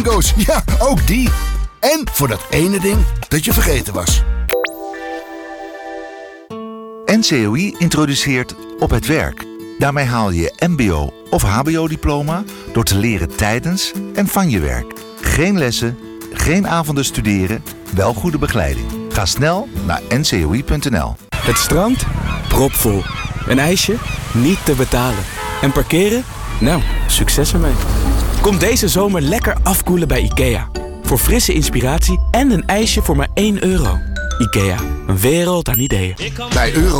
bingo's. Ja, ook die. En voor dat ene ding dat je vergeten was. NCOI introduceert Op het Werk. Daarmee haal je mbo- of hbo-diploma door te leren tijdens en van je werk. Geen lessen, geen avonden studeren, wel goede begeleiding. Ga snel naar ncoi.nl. Het strand? Propvol. Een ijsje? Niet te betalen. En parkeren? Nou, succes ermee. Kom deze zomer lekker afkoelen bij IKEA. Voor frisse inspiratie en een ijsje voor maar €1. IKEA, een wereld aan ideeën. Bij Euro